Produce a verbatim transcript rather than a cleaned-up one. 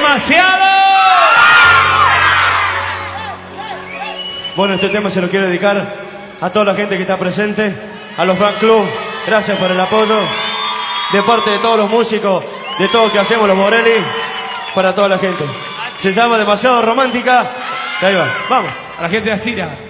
demasiado. Bueno, este tema se lo quiero dedicar a toda la gente que está presente, a los fan club. Gracias por el apoyo. De parte de todos los músicos, de todo lo que hacemos los Morelli, para toda la gente. Se llama Demasiado Romántica. Y ahí va, vamos. A la gente de Asira.